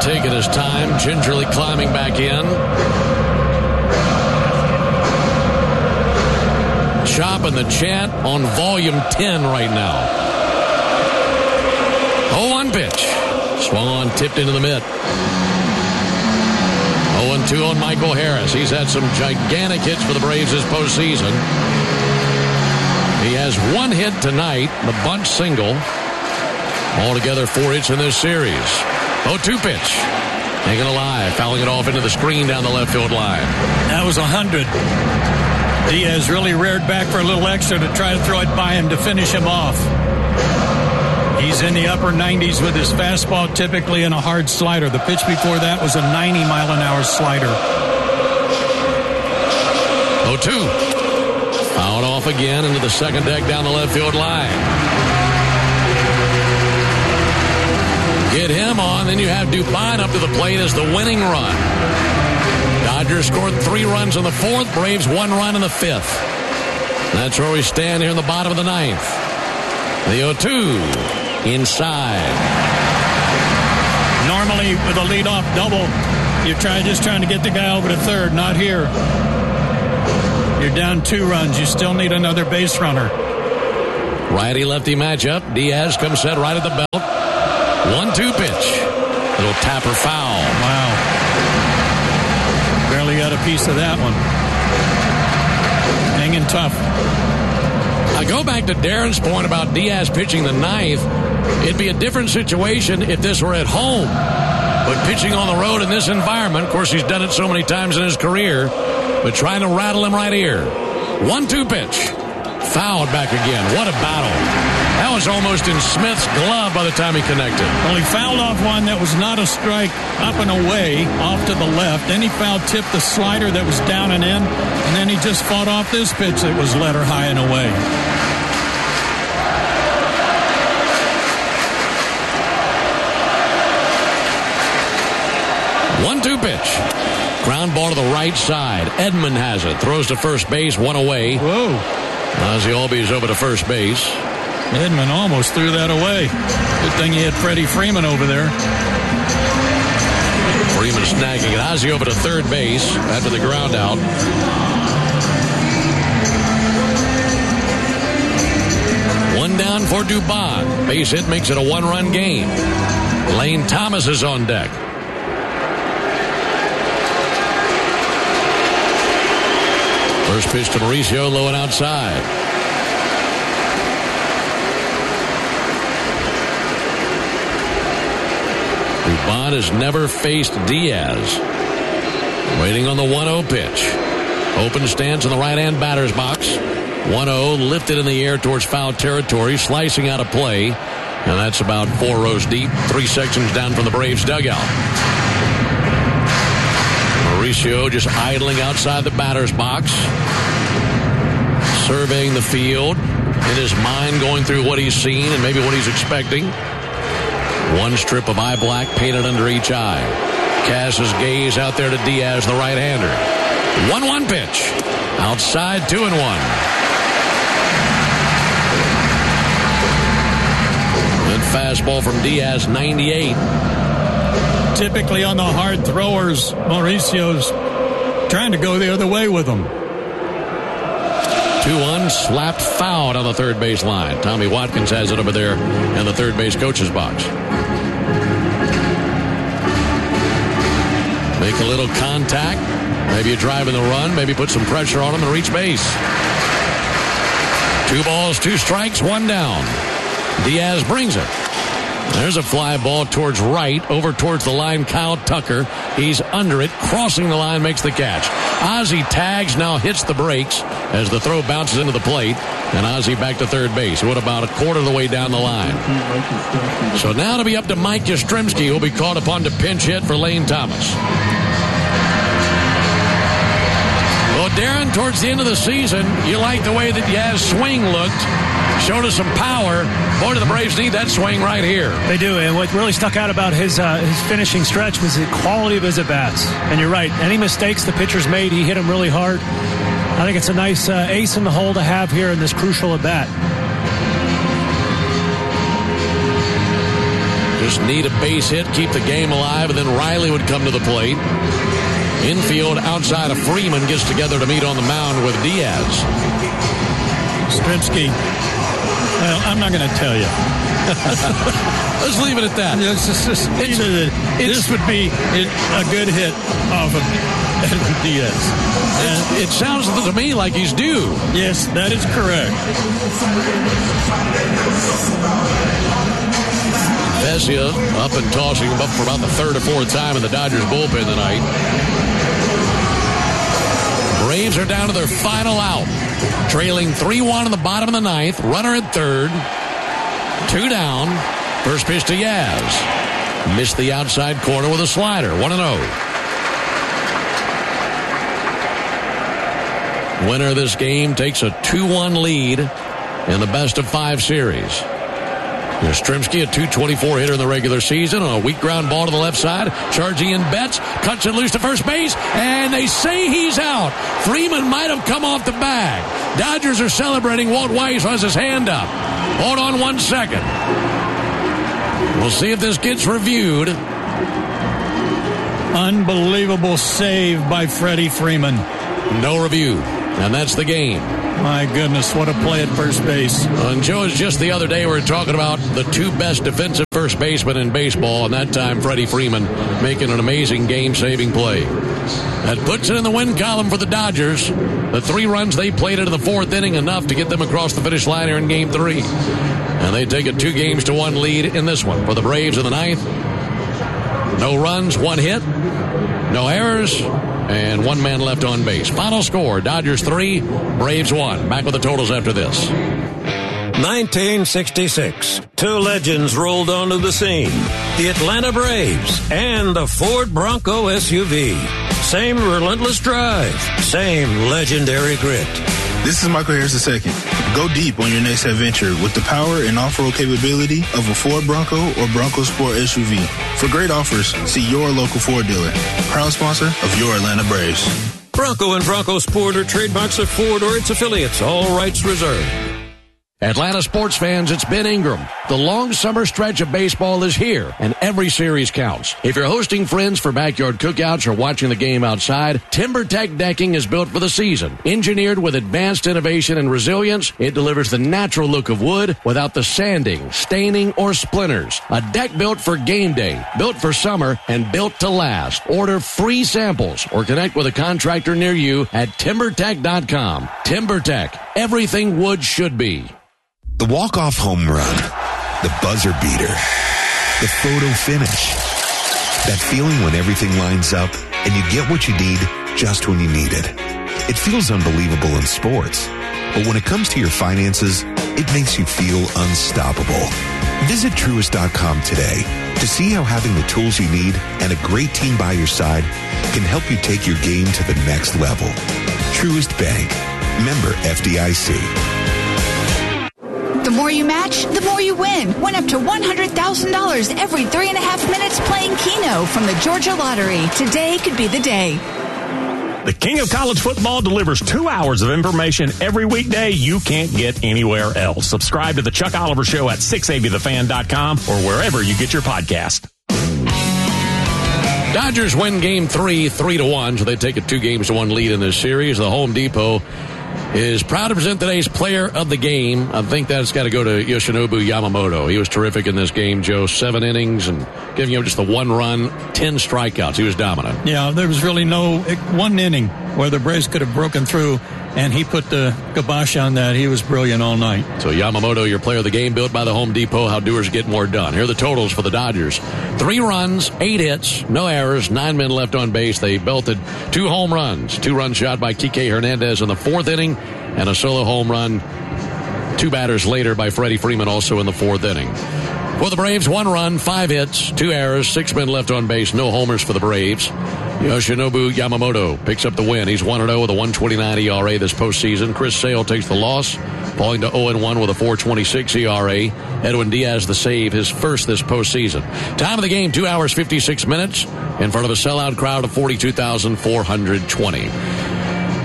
taking his time, gingerly climbing back in. Chopping the chant on volume 10 right now. 0-1 pitch. Swung on, tipped into the mitt. 0-2 on Michael Harris. He's had some gigantic hits for the Braves this postseason. He has one hit tonight, the bunt single. Altogether 4 hits in this series. 0-2 pitch. Ain't gonna lie, fouling it off into the screen down the left field line. That was 100. Diaz really reared back for a little extra to try to throw it by him to finish him off. He's in the upper 90s with his fastball, typically in a hard slider. The pitch before that was a 90-mile-an-hour slider. 0-2. Fouled off again into the second deck down the left field line. Get him on, then you have Dubon up to the plate as the winning run. Dodgers scored 3 runs in the 4th, Braves 1 run in the 5th. That's where we stand here in the bottom of the 9th. The 0-2 inside. Normally with a leadoff double, you're just trying to get the guy over to third. Not here. You're down 2 runs. You still need another base runner. Righty-lefty matchup. Diaz comes set right at the belt. 1-2 pitch. Little tapper foul. Wow. Barely got a piece of that one. Hanging tough. I go back to Darren's point about Diaz pitching the 9th. It'd be a different situation if this were at home. But pitching on the road in this environment, of course, he's done it so many times in his career, but trying to rattle him right here. 1-2 pitch. Fouled back again. What a battle. That was almost in Smith's glove by the time he connected. Well, he fouled off one that was not a strike up and away off to the left. Then he foul-tipped the slider that was down and in. And then he just fought off this pitch that was letter high and away. One-two pitch. Ground ball to the right side. Edman has it. Throws to first base. One away. Whoa. Ozzie Albies over to first base. Edman almost threw that away. Good thing he had Freddie Freeman over there. Freeman snagging it. Ozzie over to third base after the ground out. One down for Dubon. Base hit makes it a 1-run game. Lane Thomas is on deck. First pitch to Mauricio, low and outside. Dubon has never faced Diaz. Waiting on the 1-0 pitch. Open stance in the right-hand batter's box. 1-0 lifted in the air towards foul territory, slicing out of play. And that's about 4 rows deep, 3 sections down from the Braves dugout. Mauricio just idling outside the batter's box, surveying the field, in his mind going through what he's seen and maybe what he's expecting. One strip of eye black painted under each eye. Casts his gaze out there to Diaz, the right-hander. 1-1 pitch. Outside, 2-1. Good fastball from Diaz, 98. Typically on the hard throwers, Mauricio's trying to go the other way with them. 2-1, slapped foul on the third base line. Tommy Watkins has it over there in the third base coach's box. Make a little contact. Maybe you drive in the run. Maybe put some pressure on him and reach base. 2 balls, 2 strikes, 1 down. Diaz brings it. There's a fly ball towards right, over towards the line. Kyle Tucker, he's under it, crossing the line, makes the catch. Ozzie tags, now hits the brakes as the throw bounces into the plate, and Ozzie back to third base. What about a quarter of the way down the line? So now it'll be up to Mike Yastrzemski, who'll be called upon to pinch hit for Lane Thomas. Well, Darren, towards the end of the season, you like the way that Yaz's swing looked. Showed us some power. Boy, do the Braves need that swing right here. They do, and what really stuck out about his finishing stretch was the quality of his at-bats. And you're right, any mistakes the pitcher's made, he hit them really hard. I think it's a nice ace in the hole to have here in this crucial at-bat. Just need a base hit, keep the game alive, and then Riley would come to the plate. Infield outside of Freeman gets together to meet on the mound with Diaz. Strzemski. Well, I'm not going to tell you. Let's leave it at that. This would be a good hit off of Diaz. It sounds to me like he's due. Yes, that is correct. Vesia up and tossing him up for about the third or fourth time in the Dodgers bullpen tonight. Braves are down to their final out. Trailing 3-1 in the bottom of the ninth. Runner at third. 2 down. First pitch to Yaz. Missed the outside corner with a slider. 1-0. Winner of this game takes a 2-1 lead in the best-of-5 series. Yastrzemski, a .224 hitter in the regular season, on a weak ground ball to the left side. Charging in Betts, cuts it loose to first base, and they say he's out. Freeman might have come off the bag. Dodgers are celebrating. Walt Weiss has his hand up. Hold on 1 second. We'll see if this gets reviewed. Unbelievable save by Freddie Freeman. No review, and that's the game. My goodness, what a play at first base. And Joe, just the other day we were talking about the 2 best defensive first basemen in baseball, and that time Freddie Freeman making an amazing game-saving play. That puts it in the win column for the Dodgers. The 3 runs they played into the 4th inning, enough to get them across the finish line here in Game 3. And they take a 2-1 lead in this one. For the Braves in the 9th, no runs, 1 hit, no errors, and 1 man left on base. Final score, Dodgers 3, Braves 1. Back with the totals after this. 1966. 2 legends rolled onto the scene. The Atlanta Braves and the Ford Bronco SUV. Same relentless drive. Same legendary grit. This is Michael Harris II. Go deep on your next adventure with the power and off-road capability of a Ford Bronco or Bronco Sport SUV. For great offers, see your local Ford dealer. Proud sponsor of your Atlanta Braves. Bronco and Bronco Sport are trademarks of Ford or its affiliates. All rights reserved. Atlanta sports fans, it's Ben Ingram. The long summer stretch of baseball is here, and every series counts. If you're hosting friends for backyard cookouts or watching the game outside, TimberTech decking is built for the season. Engineered with advanced innovation and resilience, it delivers the natural look of wood without the sanding, staining, or splinters. A deck built for game day, built for summer, and built to last. Order free samples or connect with a contractor near you at TimberTech.com. TimberTech, everything wood should be. The walk-off home run, the buzzer beater, the photo finish. That feeling when everything lines up and you get what you need just when you need it. It feels unbelievable in sports, but when it comes to your finances, it makes you feel unstoppable. Visit Truist.com today to see how having the tools you need and a great team by your side can help you take your game to the next level. Truist Bank. Member FDIC. The more you match, the more you win. Win up to $100,000 every 3.5 minutes playing Keno from the Georgia Lottery. Today could be the day. The King of College Football delivers 2 hours of information every weekday you can't get anywhere else. Subscribe to the Chuck Oliver Show at 680thefan.com or wherever you get your podcast. Dodgers win Game 3, 3-1, so they take a 2-1 lead in this series. The Home Depot is proud to present today's player of the game. I think that's got to go to Yoshinobu Yamamoto. He was terrific in this game, Joe. 7 innings and giving him just the 1 run, 10 strikeouts. He was dominant. Yeah, there was really no 1 inning where the Braves could have broken through, and he put the kibosh on that. He was brilliant all night. So Yamamoto, your player of the game, built by the Home Depot. How doers get more done. Here are the totals for the Dodgers. 3 runs, 8 hits, no errors, 9 men left on base. They belted 2 home runs. 2 runs shot by Kike Hernandez in the 4th inning, and a solo home run 2 batters later by Freddie Freeman, also in the 4th inning. For the Braves, 1 run, 5 hits, 2 errors, 6 men left on base, no homers for the Braves. Yoshinobu Yamamoto picks up the win. He's 1-0 with a 1.29 ERA this postseason. Chris Sale takes the loss, falling to 0-1 with a 4.26 ERA. Edwin Diaz the save, his first this postseason. Time of the game, 2 hours, 56 minutes, in front of a sellout crowd of 42,420.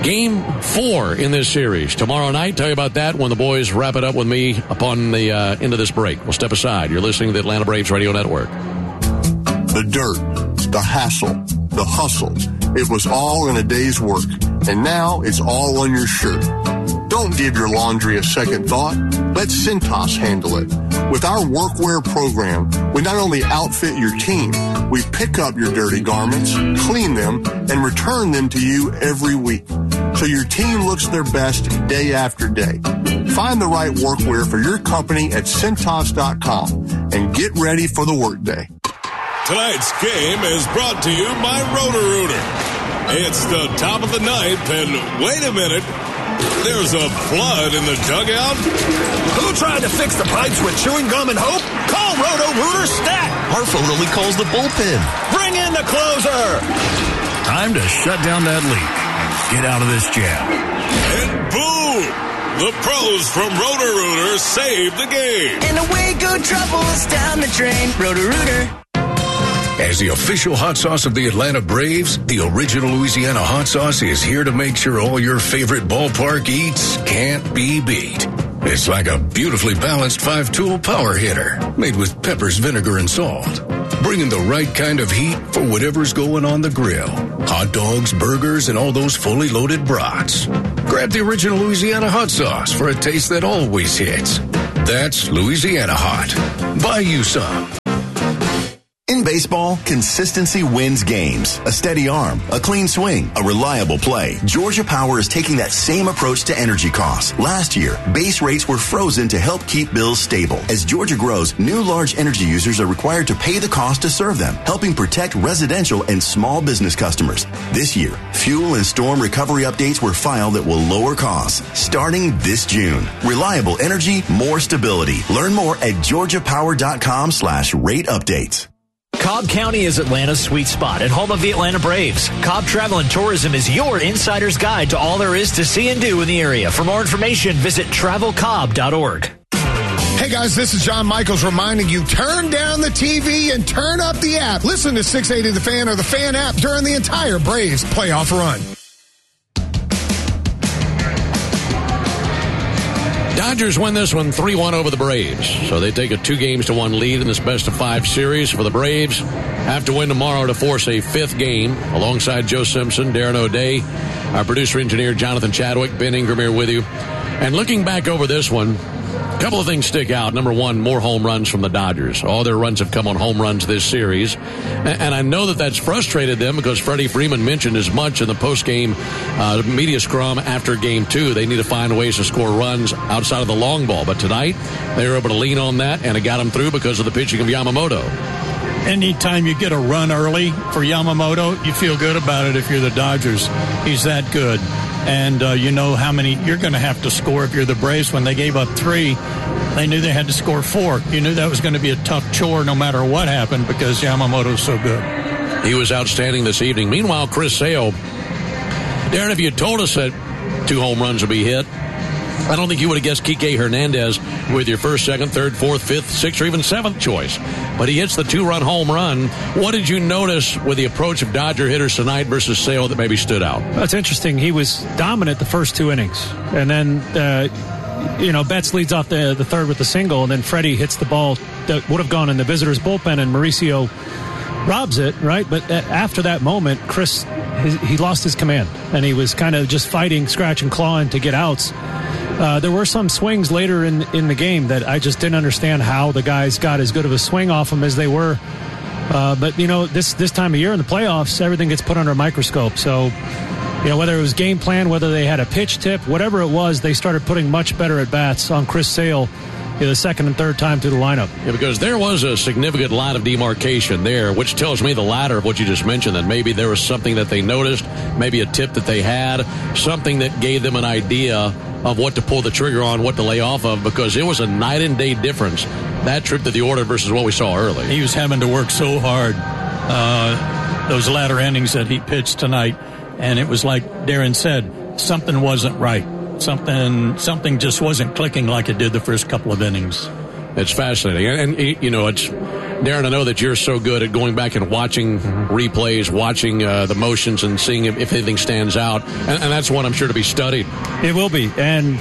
Game 4 in this series. Tomorrow night, tell you about that when the boys wrap it up with me upon the end of this break. We'll step aside. You're listening to the Atlanta Braves Radio Network. The dirt, the hassle, the hustle. It was all in a day's work, and now it's all on your shirt. Don't give your laundry a second thought. Let Cintas handle it. With our workwear program, we not only outfit your team, we pick up your dirty garments, clean them, and return them to you every week, so your team looks their best day after day. Find the right workwear for your company at Cintas.com and get ready for the workday. Tonight's game is brought to you by Roto-Rooter. It's the top of the ninth, and wait a minute, there's a flood in the dugout. Who tried to fix the pipes with chewing gum and hope? Call Roto-Rooter Stat. Our phone only calls the bullpen. Bring in the closer. Time to shut down that leak. Get out of this jam. And boom! The pros from Roto-Rooter saved the game. And away go troubles down the drain. Roto-Rooter. As the official hot sauce of the Atlanta Braves, the original Louisiana hot sauce is here to make sure all your favorite ballpark eats can't be beat. It's like a beautifully balanced 5-tool power hitter made with peppers, vinegar, and salt. Bringing the right kind of heat for whatever's going on the grill. Hot dogs, burgers, and all those fully loaded brats. Grab the original Louisiana hot sauce for a taste that always hits. That's Louisiana Hot. Buy you some. In baseball, consistency wins games. A steady arm, a clean swing, a reliable play. Georgia Power is taking that same approach to energy costs. Last year, base rates were frozen to help keep bills stable. As Georgia grows, new large energy users are required to pay the cost to serve them, helping protect residential and small business customers. This year, fuel and storm recovery updates were filed that will lower costs starting this June. Reliable energy, more stability. Learn more at georgiapower.com/rate updates. Cobb County is Atlanta's sweet spot and home of the Atlanta Braves. Cobb Travel and Tourism is your insider's guide to all there is to see and do in the area. For more information, visit travelcobb.org. Hey guys, this is John Michaels reminding you, turn down the TV and turn up the app. Listen to 680 The Fan or the Fan app during the entire Braves playoff run. Dodgers win this one 3-1 over the Braves. So they take a 2-1 lead in this best-of-5 series. For the Braves, have to win tomorrow to force a 5th game. Alongside Joe Simpson, Darren O'Day, our producer-engineer Jonathan Chadwick, Ben Ingram here with you. And looking back over this one, a couple of things stick out. Number one, more home runs from the Dodgers. All their runs have come on home runs this series. And I know that that's frustrated them because Freddie Freeman mentioned as much in the post-game media scrum after Game 2. They need to find ways to score runs outside of the long ball. But tonight, they were able to lean on that, and it got them through because of the pitching of Yamamoto. Anytime you get a run early for Yamamoto, you feel good about it if you're the Dodgers. He's that good. And you know how many you're going to have to score if you're the Braves. When they gave up 3, they knew they had to score 4. You knew that was going to be a tough chore no matter what happened because Yamamoto's so good. He was outstanding this evening. Meanwhile, Chris Sale, Darren, if you had told us that 2 home runs would be hit, I don't think you would have guessed Kike Hernandez with your 1st, 2nd, 3rd, 4th, 5th, 6th, or even 7th choice. But he hits the 2-run home run. What did you notice with the approach of Dodger hitters tonight versus Sale that maybe stood out? That's interesting. He was dominant the first 2 innings. And then, Betts leads off the 3rd with the single, and then Freddie hits the ball that would have gone in the visitors' bullpen, and Mauricio robs it, right? But after that moment, Chris, he lost his command, and he was kind of just fighting, scratch and clawing to get outs. There were some swings later in the game that I just didn't understand how the guys got as good of a swing off them as they were. But this time of year in the playoffs, everything gets put under a microscope. So, whether it was game plan, whether they had a pitch tip, whatever it was, they started putting much better at bats on Chris Sale the 2nd and 3rd time through the lineup. Yeah, because there was a significant line of demarcation there, which tells me the latter of what you just mentioned, that maybe there was something that they noticed, maybe a tip that they had, something that gave them an idea of what to pull the trigger on, what to lay off of, because it was a night and day difference, that trip to the order versus what we saw early. He was having to work so hard, those latter innings that he pitched tonight, and it was like Darren said, something wasn't right. Something just wasn't clicking like it did the first couple of innings. It's fascinating. And it's, Darren, I know that you're so good at going back and watching replays, watching the motions and seeing if anything stands out. And that's one I'm sure to be studied. It will be. And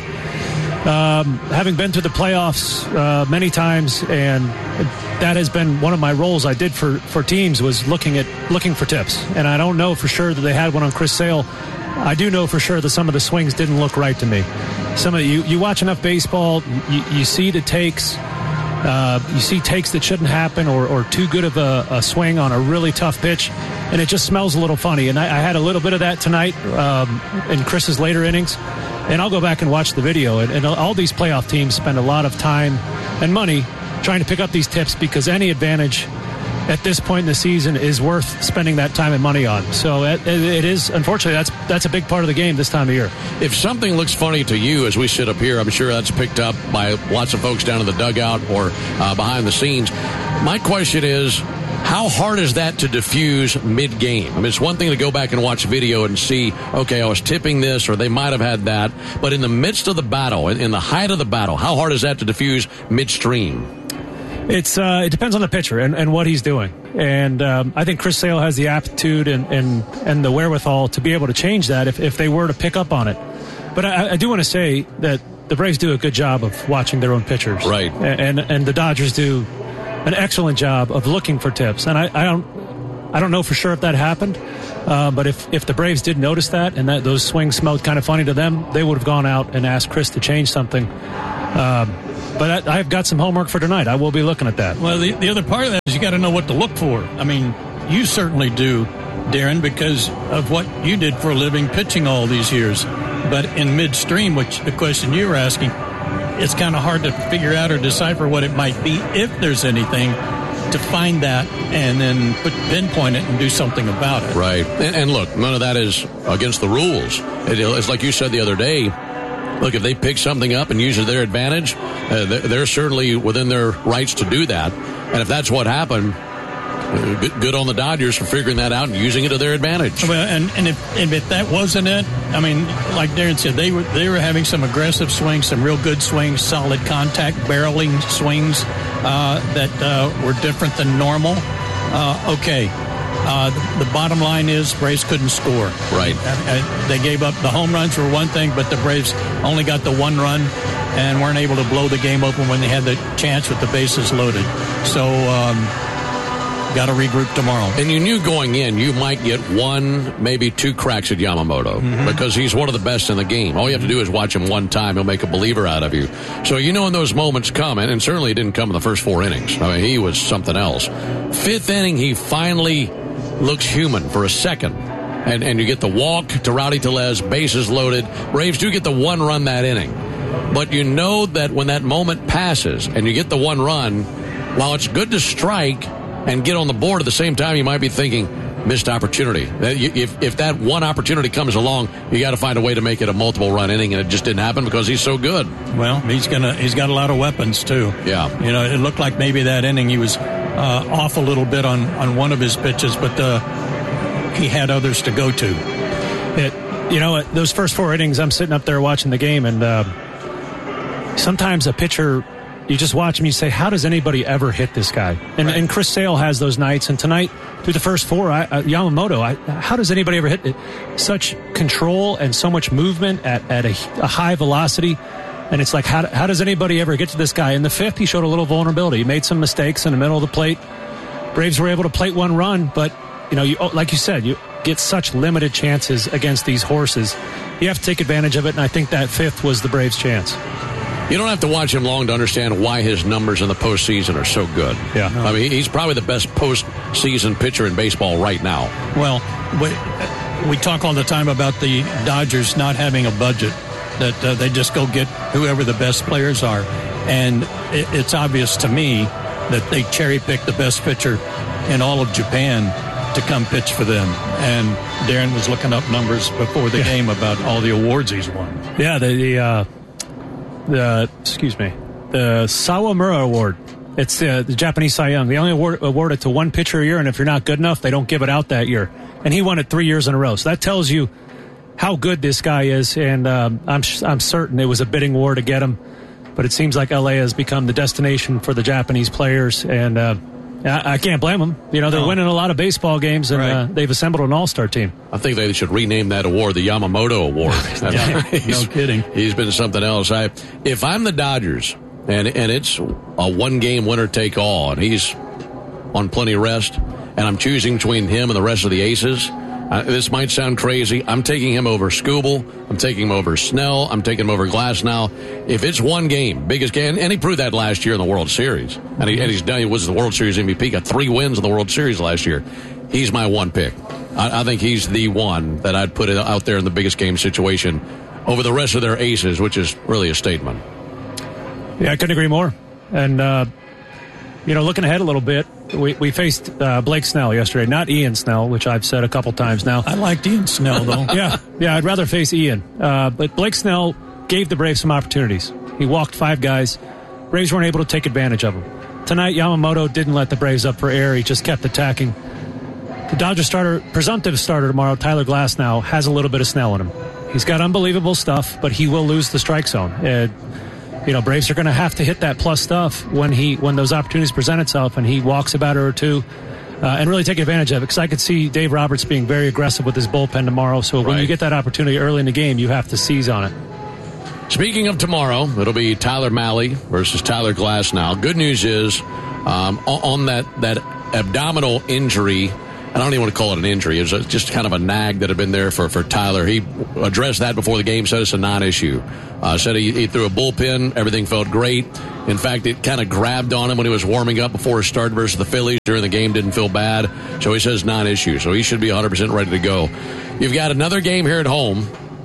having been to the playoffs many times, and that has been one of my roles I did for teams, was looking for tips. And I don't know for sure that they had one on Chris Sale. I do know for sure that some of the swings didn't look right to me. Some of you watch enough baseball, you see the takes. You see takes that shouldn't happen, or too good of a swing on a really tough pitch, and it just smells a little funny. And I had a little bit of that tonight in Chris's later innings. And I'll go back and watch the video. And all these playoff teams spend a lot of time and money trying to pick up these tips, because any advantage at this point in the season is worth spending that time and money on. So it is, unfortunately, that's a big part of the game this time of year. If something looks funny to you as we sit up here, I'm sure that's picked up by lots of folks down in the dugout or behind the scenes. My question is, how hard is that to diffuse mid-game? I mean, it's one thing to go back and watch video and see, okay, I was tipping this, or they might have had that. But in the midst of the battle, in the height of the battle, how hard is that to diffuse midstream? It depends on the pitcher and what he's doing. And I think Chris Sale has the aptitude and the wherewithal to be able to change that if they were to pick up on it. But I do want to say that the Braves do a good job of watching their own pitchers. Right. And the Dodgers do an excellent job of looking for tips. And I don't know for sure if that happened, but if the Braves did notice that and that those swings smelled kind of funny to them, they would have gone out and asked Chris to change something. But I've got some homework for tonight. I will be looking at that. Well, the other part of that is you got to know what to look for. I mean, you certainly do, Darren, because of what you did for a living pitching all these years. But in midstream, which the question you were asking, it's kind of hard to figure out or decipher what it might be, if there's anything, to find that and then pinpoint it and do something about it. Right. And look, none of that is against the rules. It's like you said the other day. Look, if they pick something up and use it to their advantage, they're certainly within their rights to do that. And if that's what happened, good on the Dodgers for figuring that out and using it to their advantage. Well, and if that wasn't it, I mean, like Darren said, they were having some aggressive swings, some real good swings, solid contact, barreling swings that were different than normal. Okay. The bottom line is Braves couldn't score. Right. They gave up. The home runs were one thing, but the Braves only got the one run and weren't able to blow the game open when they had the chance with the bases loaded. So got to regroup tomorrow. And you knew going in you might get one, maybe two cracks at Yamamoto because he's one of the best in the game. All you have to do is watch him one time. He'll make a believer out of you. So you know when those moments come, and certainly it didn't come in the first 4 innings. I mean, he was something else. 5th inning, he finally looks human for a second. And you get the walk to Rowdy Tellez, bases loaded. Braves do get the one run that inning. But you know that when that moment passes and you get the one run, while it's good to strike and get on the board at the same time, you might be thinking, missed opportunity. If that one opportunity comes along, you got to find a way to make it a multiple run inning, and it just didn't happen because he's so good. Well, he's got a lot of weapons too. Yeah. You know, it looked like maybe that inning he was off a little bit on one of his pitches, but he had others to go to. Those first 4 innings, I'm sitting up there watching the game, and sometimes a pitcher, you just watch him, you say, how does anybody ever hit this guy? And Chris Sale has those nights, and tonight, through the first 4, Yamamoto, how does anybody ever hit it? Such control and so much movement at a high velocity, and it's like, how does anybody ever get to this guy? In the 5th, he showed a little vulnerability. He made some mistakes in the middle of the plate. Braves were able to plate one run, but, like you said, you get such limited chances against these horses. You have to take advantage of it, and I think that 5th was the Braves' chance. You don't have to watch him long to understand why his numbers in the postseason are so good. Yeah. I mean, he's probably the best postseason pitcher in baseball right now. Well, we talk all the time about the Dodgers not having a budget, that they just go get whoever the best players are. And it's obvious to me that they cherry-pick the best pitcher in all of Japan to come pitch for them. And Darren was looking up numbers before the game about all the awards he's won. Yeah, the Sawamura Award. It's the Japanese Cy Young. They only award it to one pitcher a year, and if you're not good enough, they don't give it out that year. And he won it 3 years in a row. So that tells you how good this guy is, and I'm certain it was a bidding war to get him. but it seems like LA has become the destination for the Japanese players, and I can't blame them. You know, they're winning a lot of baseball games, and they've assembled an all-star team. I think they should rename that award the Yamamoto Award. No kidding. He's been something else. If I'm the Dodgers, and it's a one-game winner-take-all, and he's on plenty of rest, and I'm choosing between him and the rest of the aces, this might sound crazy. I'm taking him over Skubal. I'm taking him over Snell. I'm taking him over Glasnow. If it's one game, biggest game, and he proved that last year in the World Series, and he's done. He was the World Series MVP, got 3 wins in the World Series last year. He's my one pick. I think he's the one that I'd put out there in the biggest game situation over the rest of their aces, which is really a statement. Yeah, I couldn't agree more. And, looking ahead a little bit, we faced Blake Snell yesterday, not Ian Snell, which I've said a couple times now. I liked Ian Snell, though. Yeah, I'd rather face Ian. But Blake Snell gave the Braves some opportunities. He walked 5 guys. Braves weren't able to take advantage of them. Tonight, Yamamoto didn't let the Braves up for air. He just kept attacking. The Dodgers presumptive starter tomorrow, Tyler Glasnow, has a little bit of Snell in him. He's got unbelievable stuff, but he will lose the strike zone. Braves are going to have to hit that plus stuff when those opportunities present itself, and he walks a batter or two and really take advantage of it. Because I could see Dave Roberts being very aggressive with his bullpen tomorrow. So when you get that opportunity early in the game, you have to seize on it. Speaking of tomorrow, it'll be Tyler Mahle versus Tyler Glasnow. Good news is on that abdominal injury. I don't even want to call it an injury. It was just kind of a nag that had been there for Tyler. He addressed that before the game, said it's a non-issue. Said he threw a bullpen. Everything felt great. In fact, it kind of grabbed on him when he was warming up before his start versus the Phillies. During the game, didn't feel bad. So he says non-issue. So he should be 100% ready to go. You've got another game here at home.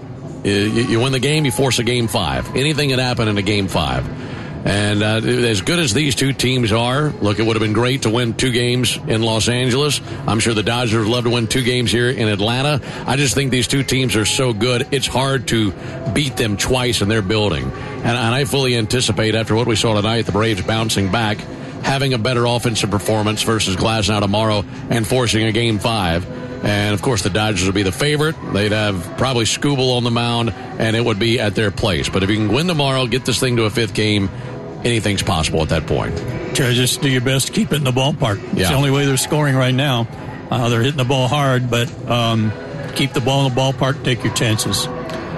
You win the game, you force a Game 5. Anything can happen in a Game 5. And as good as these two teams are, look, it would have been great to win 2 games in Los Angeles. I'm sure the Dodgers would love to win 2 games here in Atlanta. I just think these two teams are so good, it's hard to beat them twice in their building. And I fully anticipate, after what we saw tonight, the Braves bouncing back, having a better offensive performance versus Glasnow tomorrow and forcing a Game 5. And, of course, the Dodgers would be the favorite. They'd have probably Skubal on the mound, and it would be at their place. But if you can win tomorrow, get this thing to a 5th game, anything's possible at that point. Just do your best to keep it in the ballpark. It's Yeah. the only way they're scoring right now. They're hitting the ball hard, but keep the ball in the ballpark, take your chances.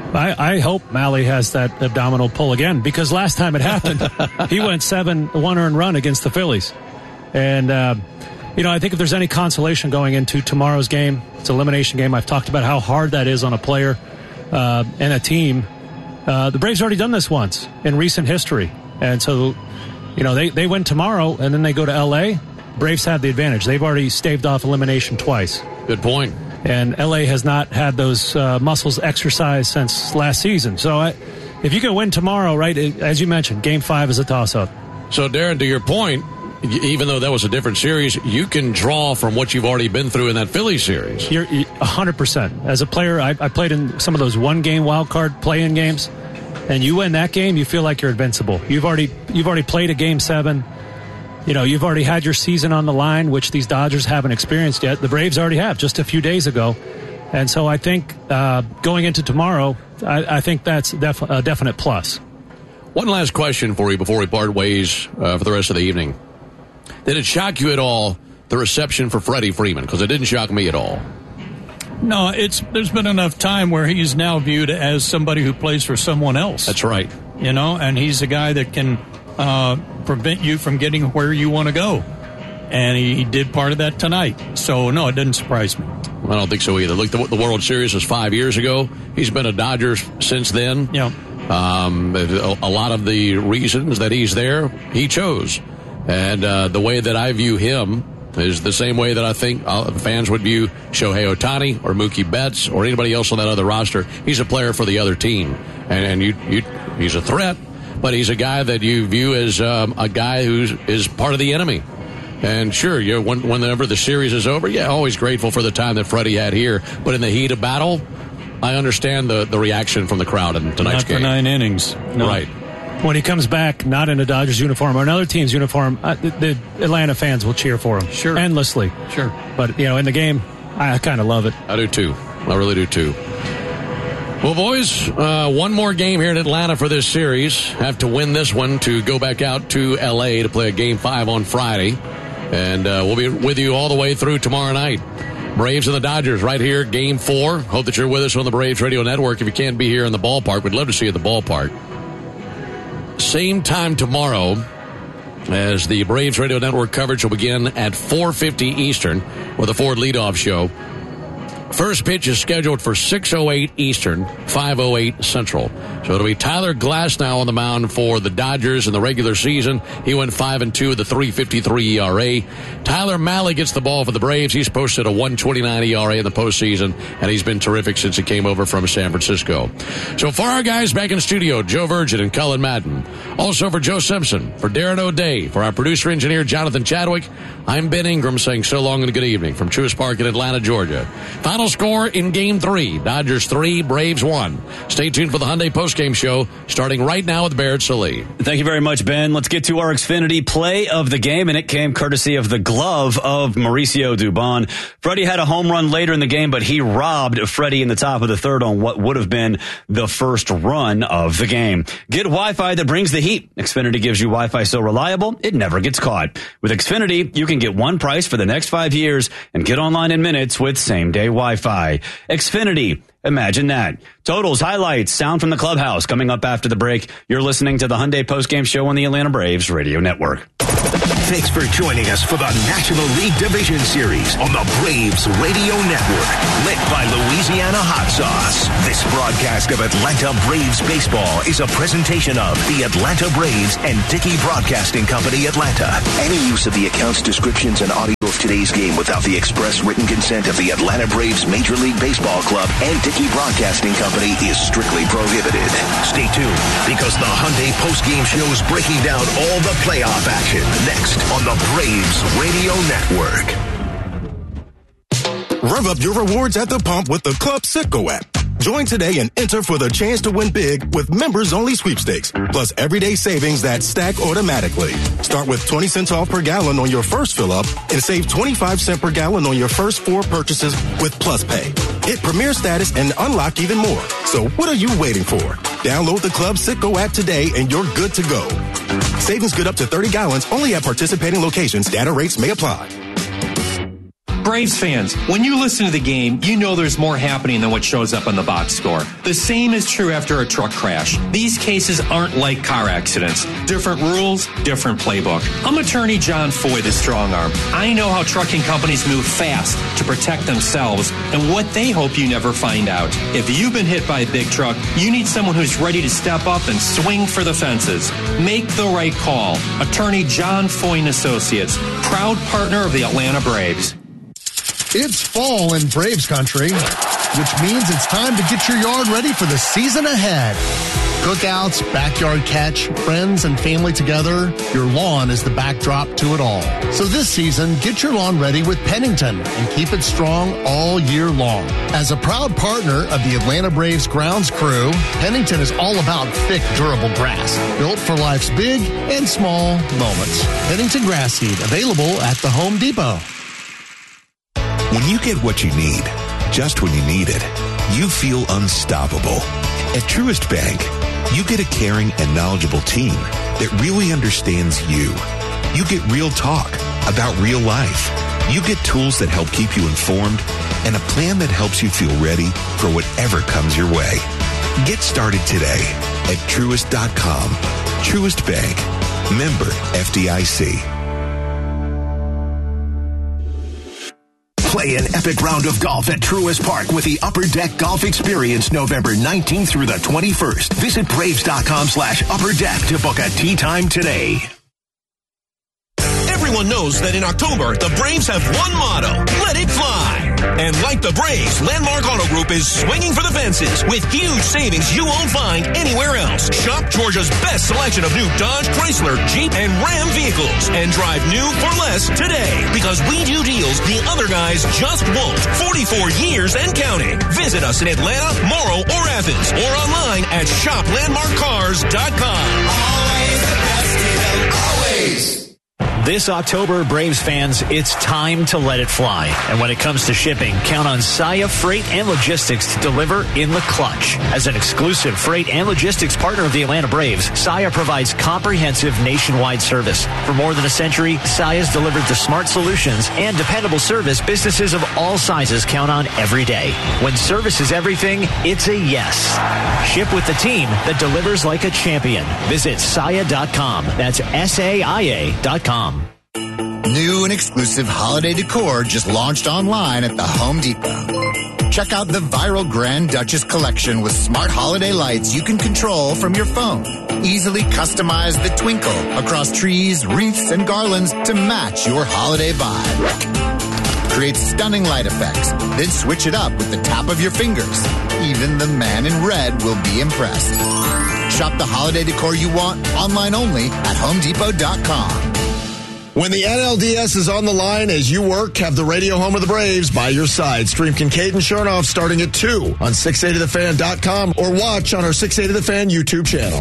I hope Mahle has that abdominal pull again, because last time it happened, he went 7 earned run against the Phillies. And, I think if there's any consolation going into tomorrow's game, it's an elimination game. I've talked about how hard that is on a player and a team. The Braves already done this once in recent history. And so, they win tomorrow, and then they go to L.A. Braves have the advantage. They've already staved off elimination twice. Good point. And L.A. has not had those muscles exercised since last season. So if you can win tomorrow, right, as you mentioned, Game 5 is a toss-up. So, Darren, to your point, even though that was a different series, you can draw from what you've already been through in that Phillies series. You're 100%. As a player, I played in some of those one-game wild card play-in games. And you win that game, you feel like you're invincible. You've already played a Game 7. You've already had your season on the line, which these Dodgers haven't experienced yet. The Braves already have just a few days ago. And so I think going into tomorrow, I think that's a definite plus. One last question for you before we part ways for the rest of the evening. Did it shock you at all, the reception for Freddie Freeman? Because it didn't shock me at all. No, there's been enough time where he's now viewed as somebody who plays for someone else. That's right. And he's a guy that can prevent you from getting where you want to go. And he did part of that tonight. So, no, it didn't surprise me. I don't think so either. Look, the World Series was 5 years ago. He's been a Dodger since then. Yeah. A lot of the reasons that he's there, he chose. And the way that I view him is the same way that I think fans would view Shohei Ohtani or Mookie Betts or anybody else on that other roster. He's a player for the other team. And he's a threat, but he's a guy that you view as a guy who is part of the enemy. And sure, whenever the series is over, always grateful for the time that Freddie had here. But in the heat of battle, I understand the reaction from the crowd in tonight's game. Not for 9 innings. No. Right. When he comes back, not in a Dodgers uniform or another team's uniform, the Atlanta fans will cheer for him. Sure. Endlessly. Sure. But, in the game, I kind of love it. I do too. I really do too. Well, boys, one more game here in Atlanta for this series. Have to win this one to go back out to L.A. to play a Game 5 on Friday. And we'll be with you all the way through tomorrow night. Braves and the Dodgers right here, Game 4. Hope that you're with us on the Braves Radio Network. If you can't be here in the ballpark, we'd love to see you at the ballpark. Same time tomorrow as the Braves Radio Network coverage will begin at 4:50 Eastern with a Ford leadoff show. First pitch is scheduled for 6:08 Eastern, 5:08 Central. So it'll be Tyler Glasnow on the mound for the Dodgers in the regular season. He went 5-2 with a 3.53 ERA. Tyler Mahle gets the ball for the Braves. He's posted a 1.29 ERA in the postseason, and he's been terrific since he came over from San Francisco. So for our guys back in the studio, Joe Virgin and Cullen Madden. Also for Joe Simpson, for Darren O'Day, for our producer-engineer Jonathan Chadwick, I'm Ben Ingram saying so long and good evening from Truist Park in Atlanta, Georgia. Final score in Game 3, Dodgers 3, Braves 1. Stay tuned for the Hyundai postgame show starting right now with Barrett Sallee. Thank you very much, Ben. Let's get to our Xfinity play of the game, and it came courtesy of the glove of Mauricio Dubon. Freddie had a home run later in the game, but he robbed Freddie in the top of the third on what would have been the first run of the game. Get Wi-Fi that brings the heat. Xfinity gives you Wi-Fi so reliable, it never gets caught. With Xfinity, you can get one price for the next 5 years and get online in minutes with same-day Wi-Fi. Xfinity. Imagine that. Totals, highlights, sound from the clubhouse coming up after the break. You're listening to the Hyundai postgame show on the Atlanta Braves Radio Network. Thanks for joining us for the National League Division Series on the Braves Radio Network, lit by Louisiana Hot Sauce. This broadcast of Atlanta Braves baseball is a presentation of the Atlanta Braves and Dickey Broadcasting Company, Atlanta. Any use of the accounts, descriptions, and audio of today's game without the express written consent of the Atlanta Braves Major League Baseball Club and Dickey Broadcasting Company is strictly prohibited. Stay tuned, because the Hyundai postgame show is breaking down all the playoff action next on the Braves Radio Network. Rev up your rewards at the pump with the Club Citgo app. Join today and enter for the chance to win big with members-only sweepstakes, plus everyday savings that stack automatically. Start with 20 cents off per gallon on your first fill-up and save 25 cents per gallon on your first 4 purchases with Plus Pay. Hit Premier status and unlock even more. So what are you waiting for? Download the Club Citgo app today and you're good to go. Savings good up to 30 gallons only at participating locations. Data rates may apply. Braves fans, when you listen to the game, you know there's more happening than what shows up on the box score. The same is true after a truck crash. These cases aren't like car accidents. Different rules, different playbook. I'm attorney John Foy, the strong arm. I know how trucking companies move fast to protect themselves and what they hope you never find out. If you've been hit by a big truck, you need someone who's ready to step up and swing for the fences. Make the right call. Attorney John Foy and Associates, proud partner of the Atlanta Braves. It's fall in Braves country, which means it's time to get your yard ready for the season ahead. Cookouts, backyard catch, friends and family together, your lawn is the backdrop to it all. So this season, get your lawn ready with Pennington and keep it strong all year long. As a proud partner of the Atlanta Braves grounds crew, Pennington is all about thick, durable grass, built for life's big and small moments. Pennington grass seed, available at the Home Depot. When you get what you need, just when you need it, you feel unstoppable. At Truist Bank, you get a caring and knowledgeable team that really understands you. You get real talk about real life. You get tools that help keep you informed and a plan that helps you feel ready for whatever comes your way. Get started today at Truist.com. Truist Bank. Member FDIC. Play an epic round of golf at Truist Park with the Upper Deck Golf Experience November 19th through the 21st. Visit Braves.com/Upper Deck to book a tee time today. Everyone knows that in October, the Braves have one motto, let it fly. And like the Braves, Landmark Auto Group is swinging for the fences with huge savings you won't find anywhere else. Shop Georgia's best selection of new Dodge, Chrysler, Jeep, and Ram vehicles and drive new for less today, because we do deals the other guys just won't. 44 years and counting. Visit us in Atlanta, Morrow, or Athens, or online at shoplandmarkcars.com. Always the best deal, always. This October, Braves fans, it's time to let it fly. And when it comes to shipping, count on Saia Freight and Logistics to deliver in the clutch. As an exclusive freight and logistics partner of the Atlanta Braves, Saia provides comprehensive nationwide service. For more than a century, Saia's delivered the smart solutions and dependable service businesses of all sizes count on every day. When service is everything, it's a yes. Ship with the team that delivers like a champion. Visit Saia.com. That's SAIA.com. New and exclusive holiday decor just launched online at the Home Depot. Check out the viral Grand Duchess collection with smart holiday lights you can control from your phone. Easily customize the twinkle across trees, wreaths, and garlands to match your holiday vibe. Create stunning light effects, then switch it up with the tap of your fingers. Even the man in red will be impressed. Shop the holiday decor you want online only at HomeDepot.com. When the NLDS is on the line as you work, have the radio home of the Braves by your side. Stream Kincaid and Chernoff starting at 2 on 680thefan.com or watch on our 680 The Fan YouTube channel.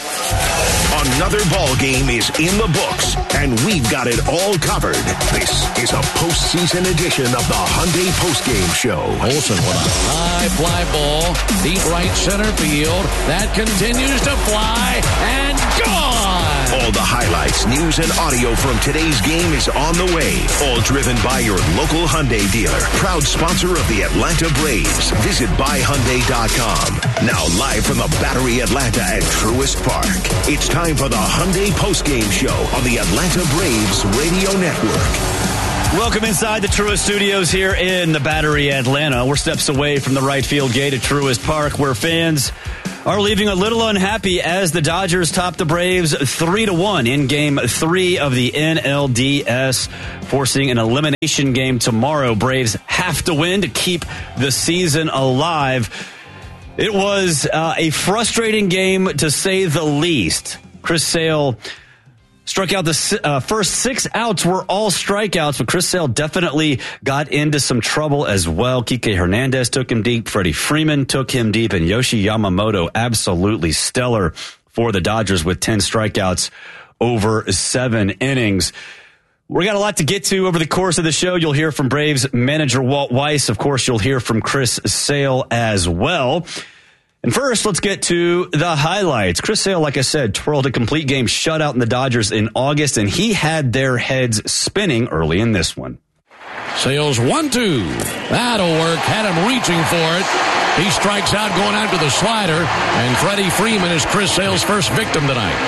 Another ball game is in the books, and we've got it all covered. This is a postseason edition of the Hyundai Postgame Show. Olsen with a high fly ball, deep right center field. That continues to fly and gone. All the highlights, news, and audio from today's game is on the way. All driven by your local Hyundai dealer. Proud sponsor of the Atlanta Braves. Visit buyhyundai.com. Now live from the Battery Atlanta at Truist Park. It's time for the Hyundai Postgame Show on the Atlanta Braves Radio Network. Welcome inside the Truist Studios here in the Battery Atlanta. We're steps away from the right field gate at Truist Park, where fans are leaving a little unhappy as the Dodgers top the Braves 3-1 in Game 3 of the NLDS, forcing an elimination game tomorrow. Braves have to win to keep the season alive. It was a frustrating game, to say the least. Chris Sale struck out the first 6 outs were all strikeouts, but Chris Sale definitely got into some trouble as well. Kike Hernandez took him deep. Freddie Freeman took him deep. And Yoshi Yamamoto, absolutely stellar for the Dodgers with 10 strikeouts over 7 innings. We got a lot to get to over the course of the show. You'll hear from Braves manager Walt Weiss. Of course, you'll hear from Chris Sale as well. And first, let's get to the highlights. Chris Sale, like I said, twirled a complete game shutout in the Dodgers in August, and he had their heads spinning early in this one. Sale's 1-2. That'll work. Had him reaching for it. He strikes out going after the slider, and Freddie Freeman is Chris Sale's first victim tonight.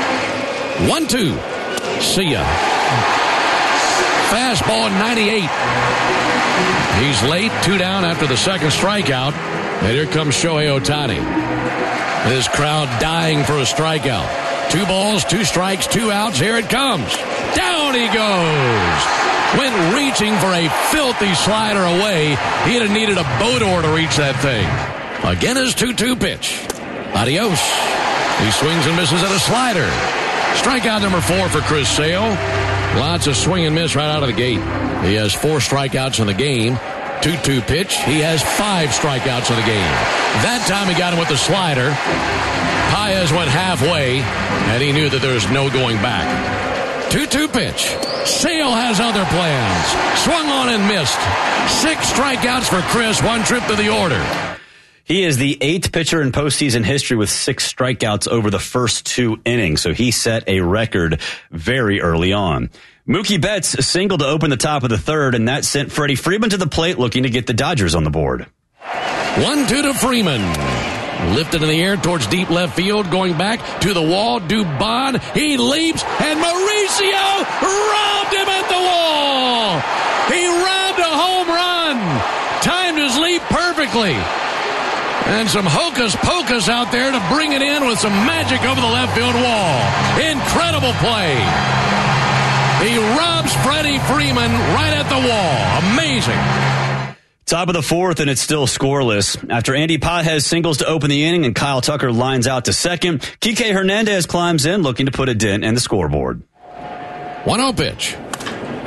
1-2. See ya. Fastball 98. He's late, 2 down after the second strikeout. And here comes Shohei Ohtani. This crowd dying for a strikeout. 2 balls, 2 strikes, 2 outs. Here it comes. Down he goes. Went reaching for a filthy slider away. He'd have needed a boat oar to reach that thing. Again his 2-2 pitch. Adios. He swings and misses at a slider. Strikeout number 4 for Chris Sale. Lots of swing and miss right out of the gate. He has 4 strikeouts in the game. 2-2 pitch. He has 5 strikeouts in the game. That time he got him with the slider. Paez went halfway, and he knew that there was no going back. 2-2 pitch. Sale has other plans. Swung on and missed. 6 strikeouts for Chris. 1 trip to the order. He is the 8th pitcher in postseason history with 6 strikeouts over the first 2 innings, so he set a record very early on. Mookie Betts singled to open the top of the 3rd, and that sent Freddie Freeman to the plate looking to get the Dodgers on the board. 1-2 to Freeman. Lifted in the air towards deep left field, going back to the wall. Dubon, he leaps, and Mauricio robbed him at the wall. He robbed a home run. Timed his leap perfectly. And some hocus-pocus out there to bring it in with some magic over the left field wall. Incredible play. He robs Freddie Freeman right at the wall. Amazing. Top of the 4th, and it's still scoreless. After Andy Pages singles to open the inning and Kyle Tucker lines out to second, Kike Hernandez climbs in looking to put a dent in the scoreboard. 1-0 pitch.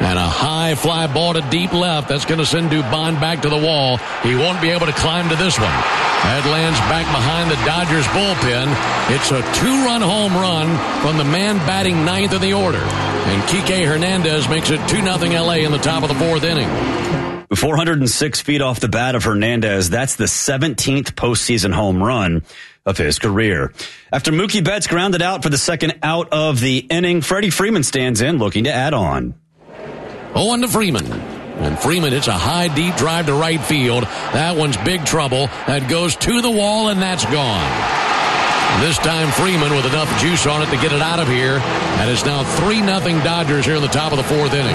And a high fly ball to deep left. That's going to send Dubon back to the wall. He won't be able to climb to this one. That lands back behind the Dodgers bullpen. It's a 2-run home run from the man batting ninth in the order. And Kike Hernandez makes it 2-0 LA in the top of the fourth inning. 406 feet off the bat of Hernandez. That's the 17th postseason home run of his career. After Mookie Betts grounded out for the second out of the inning, Freddie Freeman stands in looking to add on. 0-1 to Freeman. And Freeman hits a high, deep drive to right field. That one's big trouble. That goes to the wall, and that's gone. This time Freeman with enough juice on it to get it out of here. And it's now 3-0 Dodgers here in the top of the fourth inning.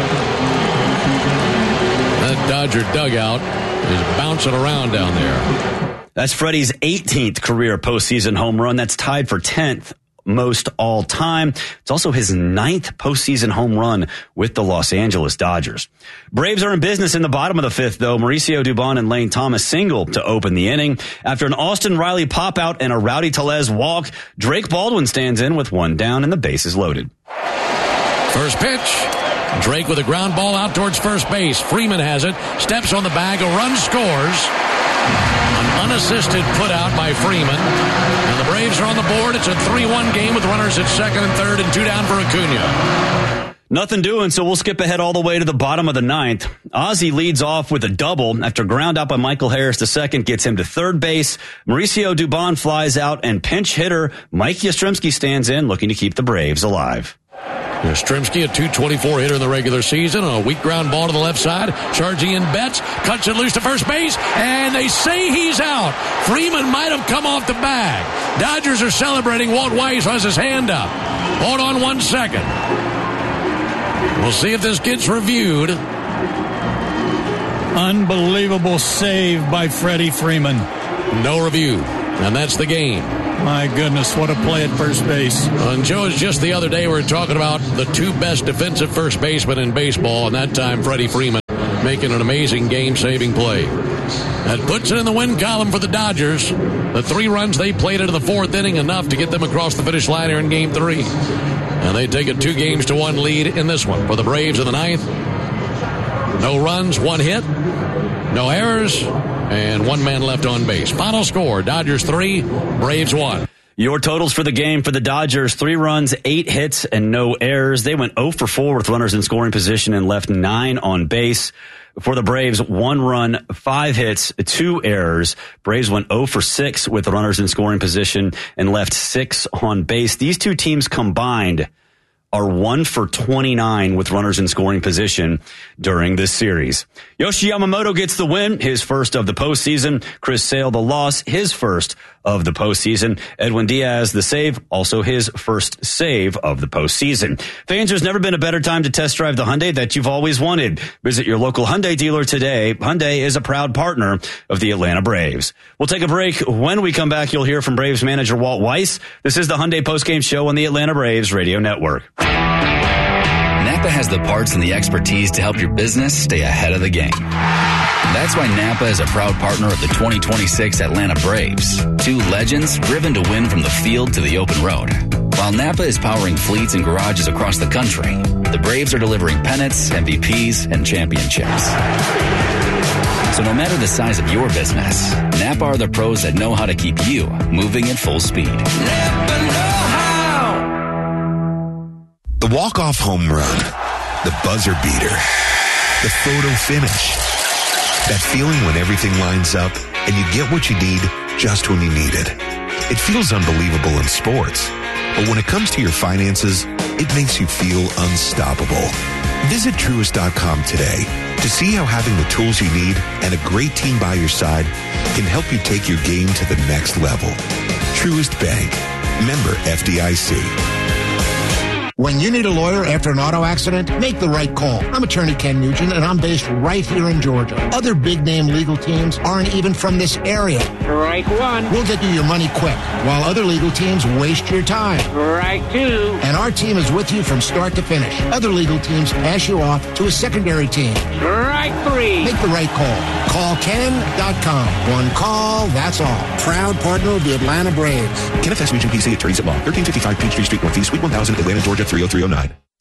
That Dodger dugout is bouncing around down there. That's Freddie's 18th career postseason home run. That's tied for 10th most all time. It's also his 9th postseason home run with the Los Angeles Dodgers. Braves are in business in the bottom of the fifth, though. Mauricio Dubon and Lane Thomas singled to open the inning. After an Austin Riley pop-out and a Rowdy Tellez walk, Drake Baldwin stands in with one down and the bases loaded. First pitch. Drake with a ground ball out towards first base. Freeman has it. Steps on the bag. A run scores. An unassisted put out by Freeman. And the Braves are on the board. It's a 3-1 game with runners at second and third and 2 down for Acuna. Nothing doing, so we'll skip ahead all the way to the bottom of the ninth. Ozzie leads off with a double after ground out by Michael Harris. The second gets him to third base. Mauricio Dubon flies out, and pinch hitter Mike Yastrzemski stands in looking to keep the Braves alive. Yastrzemski, a .224 hitter in the regular season, a weak ground ball to the left side. Charging in Betts, cuts it loose to first base, and they say he's out. Freeman might have come off the bag. Dodgers are celebrating. Walt Weiss has his hand up. Hold on 1 second. We'll see if this gets reviewed. Unbelievable save by Freddie Freeman. No review, and that's the game. My goodness, what a play at first base. And Joe, just the other day we were talking about the two best defensive first basemen in baseball, and that time Freddie Freeman making an amazing game-saving play. That puts it in the win column for the Dodgers. The 3 runs they played into the fourth inning, enough to get them across the finish line here in Game 3. And they take a 2-1 lead in this one. For the Braves in the ninth, no runs, 1 hit, no errors, and 1 man left on base. Final score, Dodgers 3, Braves 1. Your totals for the game for the Dodgers: 3 runs, 8 hits, and no errors. They went 0 for 4 with runners in scoring position and left 9 on base. For the Braves, 1 run, 5 hits, 2 errors. Braves went 0 for 6 with runners in scoring position and left 6 on base. These two teams combined are 1 for 29 with runners in scoring position during this series. Yoshi Yamamoto gets the win, his first of the postseason. Chris Sale the loss, his first of the postseason. Edwin Diaz the save, also his first save of the postseason. Fans, there's never been a better time to test drive the Hyundai that you've always wanted. Visit your local Hyundai dealer today. Hyundai is a proud partner of the Atlanta Braves. We'll take a break. When we come back, you'll hear from Braves manager Walt Weiss. This is the Hyundai postgame show on the Atlanta Braves radio network. Napa has the parts and the expertise to help your business stay ahead of the game. That's why Napa is a proud partner of the 2026 Atlanta Braves. 2 legends driven to win from the field to the open road. While Napa is powering fleets and garages across the country, the Braves are delivering pennants, MVPs, and championships. So no matter the size of your business, Napa are the pros that know how to keep you moving at full speed. Napa know how. The walk-off home run, the buzzer beater, the photo finish. That feeling when everything lines up and you get what you need just when you need it. It feels unbelievable in sports, but when it comes to your finances, it makes you feel unstoppable. Visit Truist.com today to see how having the tools you need and a great team by your side can help you take your game to the next level. Truist Bank. Member FDIC. When you need a lawyer after an auto accident, make the right call. I'm attorney Ken Nugent, and I'm based right here in Georgia. Other big-name legal teams aren't even from this area. Strike 1. We'll get you your money quick, while other legal teams waste your time. Strike 2. And our team is with you from start to finish. Other legal teams pass you off to a secondary team. Strike 3. Make the right call. Call Ken.com. One call, that's all. Proud partner of the Atlanta Braves. Kenneth S. Nugent, PC, Attorneys at Law, 1355 Peachtree Street Northeast, Suite 1000, Atlanta, Georgia, 30309.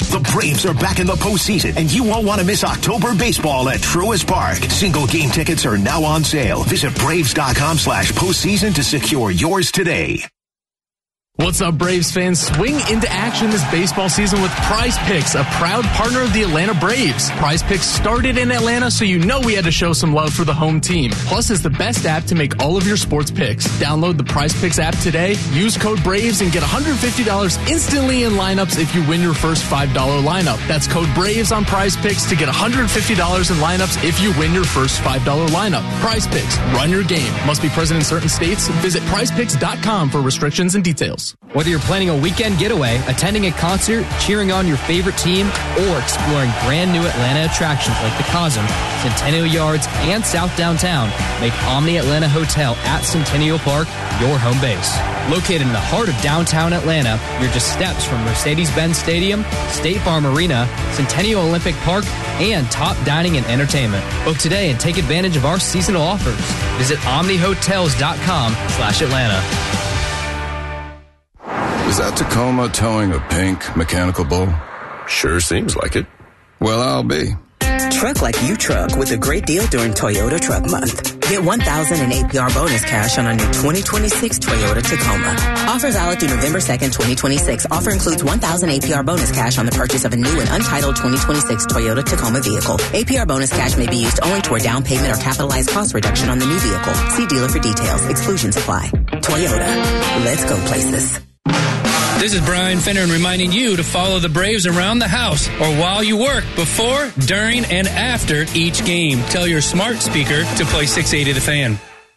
The Braves are back in the postseason, and you won't want to miss October baseball at Truist Park. Single game tickets are now on sale. Visit Braves.com/postseason to secure yours today. What's up, Braves fans? Swing into action this baseball season with Prize Picks, a proud partner of the Atlanta Braves. Prize Picks started in Atlanta, so you know we had to show some love for the home team. Plus, it's the best app to make all of your sports picks. Download the Prize Picks app today, use code BRAVES, and get $150 instantly in lineups if you win your first $5 lineup. That's code BRAVES on Prize Picks to get $150 in lineups if you win your first $5 lineup. Prize Picks, run your game. Must be present in certain states. Visit prizepicks.com for restrictions and details. Whether you're planning a weekend getaway, attending a concert, cheering on your favorite team, or exploring brand new Atlanta attractions like the Cosm, Centennial Yards, and South Downtown, make Omni Atlanta Hotel at Centennial Park your home base. Located in the heart of downtown Atlanta, you're just steps from Mercedes-Benz Stadium, State Farm Arena, Centennial Olympic Park, and top dining and entertainment. Book today and take advantage of our seasonal offers. Visit omnihotels.com/Atlanta. Is that Tacoma towing a pink mechanical bull? Sure seems like it. Well, I'll be. Truck like you truck with a great deal during Toyota Truck Month. Get $1,000 in APR bonus cash on a new 2026 Toyota Tacoma. Offer valid through November 2nd, 2026. Offer includes $1,000 APR bonus cash on the purchase of a new and untitled 2026 Toyota Tacoma vehicle. APR bonus cash may be used only toward down payment or capitalized cost reduction on the new vehicle. See dealer for details. Exclusions apply. Toyota. Let's go places. This is Brian Finner reminding you to follow the Braves around the house or while you work, before, during, and after each game. Tell your smart speaker to play 680 The Fan.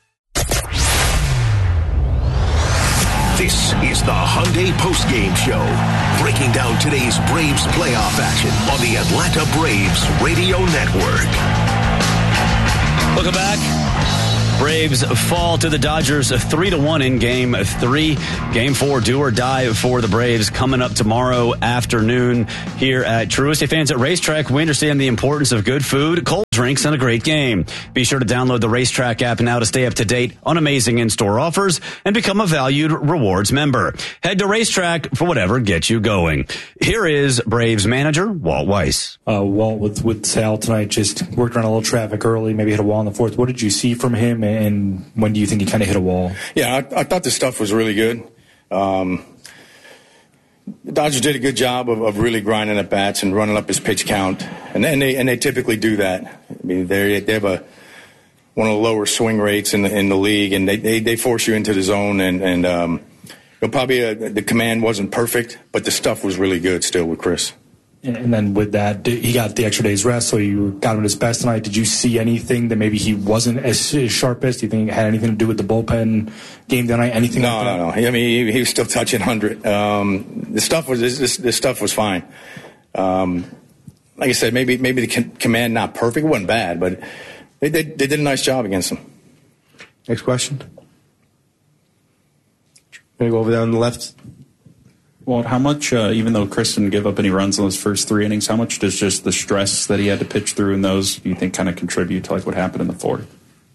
This is the Hyundai Postgame Show, breaking down today's Braves playoff action on the Atlanta Braves Radio Network. Welcome back. Braves fall to the Dodgers 3-1 in Game 3. Game 4, do or die for the Braves, coming up tomorrow afternoon here at Truist. Fans at Racetrack, we understand the importance of good food, cold drinks, and a great game. Be sure to download the Racetrack app now to stay up to date on amazing in-store offers and become a valued rewards member. Head to Racetrack for whatever gets you going. Here is Braves manager Walt Weiss. Walt, with Sal tonight, just worked around a little traffic early, maybe hit a wall in the fourth. What did you see from him, and when do you think he kind of hit a wall? Yeah, I thought the stuff was really good. The Dodgers did a good job of really grinding at bats and running up his pitch count, and they typically do that. I mean, they have one of the lower swing rates in the league, and they force you into the zone, and probably the command wasn't perfect, but the stuff was really good still with Chris. And then with that, he got the extra day's rest, so you got him at his best tonight. Did you see anything that maybe he wasn't as sharpest? Do you think it had anything to do with the bullpen game tonight? Anything? No. I mean, he was still touching 100. The stuff was fine. Like I said, maybe the command not perfect. It wasn't bad, but they did a nice job against him. Next question. Gonna go over there on the left. Well, how much, even though Chris didn't give up any runs in those first 3 innings, how much does just the stress that he had to pitch through in those, do you think, kind of contribute to like what happened in the fourth?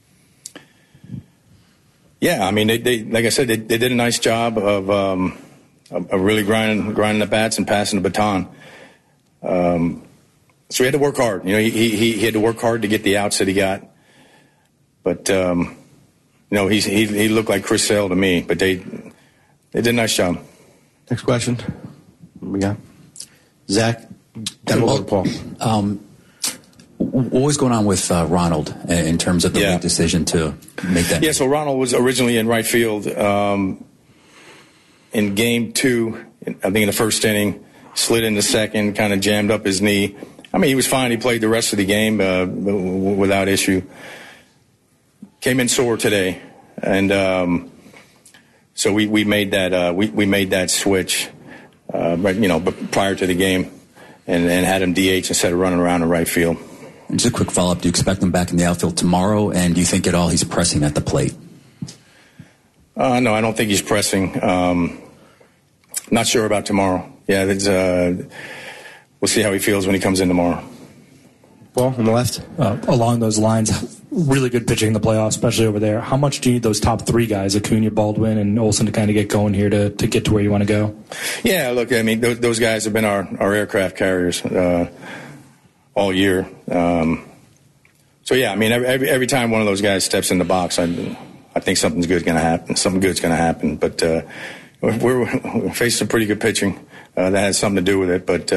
Yeah, I mean, they like I said, they did a nice job of really grinding the bats and passing the baton. So he had to work hard. You know, he had to work hard to get the outs that he got. But he looked like Chris Sale to me. But they did a nice job. Next question. What we got? Zach, then we'll go to Paul. What was going on with Ronald in terms of the league decision to make that? Yeah, so Ronald was originally in right field in Game 2, I think in the first inning, slid in the second, kind of jammed up his knee. I mean, he was fine. He played the rest of the game without issue. Came in sore today, and so we made that we made that switch, but prior to the game, and had him DH instead of running around in right field. And just a quick follow-up: do you expect him back in the outfield tomorrow? And do you think at all he's pressing at the plate? No, I don't think he's pressing. Not sure about tomorrow. Yeah, we'll see how he feels when he comes in tomorrow. Paul, on the left. Along those lines, really good pitching in the playoffs, especially over there. How much do you need those top three guys, Acuna, Baldwin, and Olsen, to kind of get going here to get to where you want to go? Yeah, look, I mean, those guys have been our aircraft carriers all year. So, yeah, I mean, every time one of those guys steps in the box, I think something's good going to happen. Something good's going to happen. But we're facing some pretty good pitching that has something to do with it. But,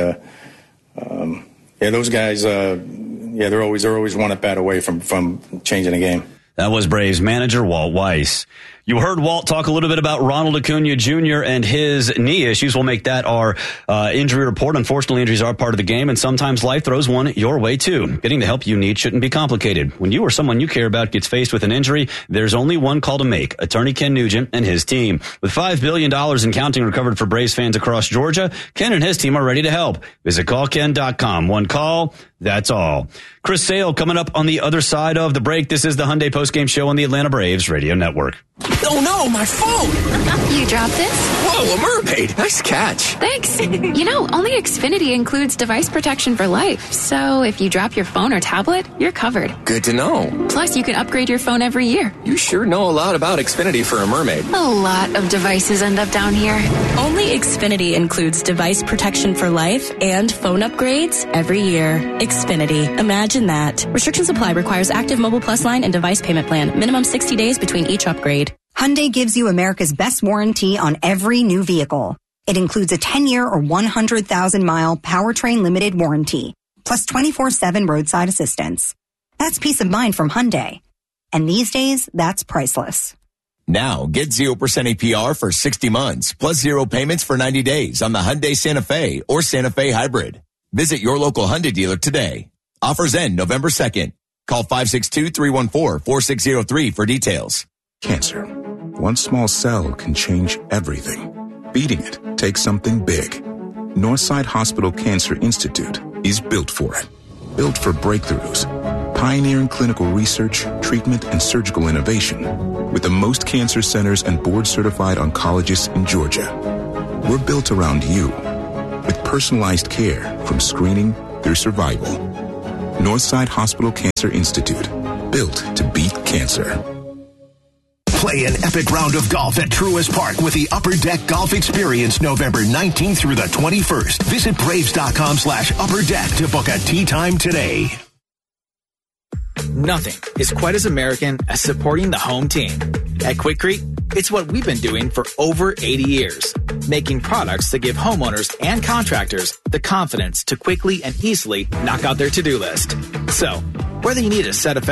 yeah, those guys, they're always one at bat away from changing the game. That was Braves manager Walt Weiss. You heard Walt talk a little bit about Ronald Acuna Jr. and his knee issues. We'll make that our injury report. Unfortunately, injuries are part of the game, and sometimes life throws one your way, too. Getting the help you need shouldn't be complicated. When you or someone you care about gets faced with an injury, there's only one call to make. Attorney Ken Nugent and his team. With $5 billion in counting recovered for Braves fans across Georgia, Ken and his team are ready to help. Visit callken.com. One call, that's all. Chris Sale coming up on the other side of the break. This is the Hyundai Postgame Show on the Atlanta Braves Radio Network. Oh no, my phone! You dropped this? Whoa, a mermaid! Nice catch. Thanks. You know, only Xfinity includes device protection for life. So if you drop your phone or tablet, you're covered. Good to know. Plus, you can upgrade your phone every year. You sure know a lot about Xfinity for a mermaid. A lot of devices end up down here. Only Xfinity includes device protection for life and phone upgrades every year. Xfinity. Imagine that. Restrictions apply. Requires active Mobile Plus line and device payment plan. Minimum 60 days between each upgrade. Hyundai gives you America's best warranty on every new vehicle. It includes a 10-year or 100,000-mile powertrain limited warranty, plus 24/7 roadside assistance. That's peace of mind from Hyundai. And these days, that's priceless. Now, get 0% APR for 60 months, plus 0 payments for 90 days on the Hyundai Santa Fe or Santa Fe Hybrid. Visit your local Hyundai dealer today. Offers end November 2nd. Call 562-314-4603 for details. Cancer. One small cell can change everything. Beating it takes something big. Northside Hospital Cancer Institute is built for it. Built for breakthroughs. Pioneering clinical research, treatment, and surgical innovation. With the most cancer centers and board-certified oncologists in Georgia. We're built around you. With personalized care from screening through survival. Northside Hospital Cancer Institute. Built to beat cancer. Play an epic round of golf at Truist Park with the Upper Deck Golf Experience November 19th through the 21st. Visit Braves.com/upperdeck to book a tee time today. Nothing is quite as American as supporting the home team. At Quikrete, it's what we've been doing for over 80 years, making products that give homeowners and contractors the confidence to quickly and easily knock out their to-do list. So, whether you need a set of